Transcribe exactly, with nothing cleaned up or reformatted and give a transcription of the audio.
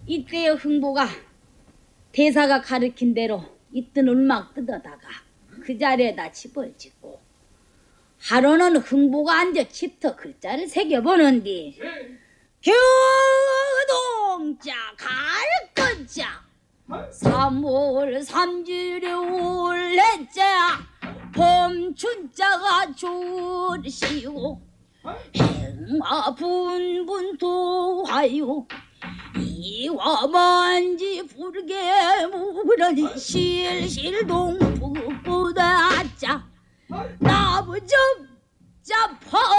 이때의 흥보가 대사가 가르친 대로 있던 울막 뜯어다가 그 자리에다 집을 짓고 하루는 흥보가 앉아 집터 글자를 새겨보는디 교동자 갈건자 삼월 삼일에 올해자 봄춘자가 줄시고 행마 분분 도화요 이와 만지 부르게 무르니 실실 동북보다자 나부접 잡아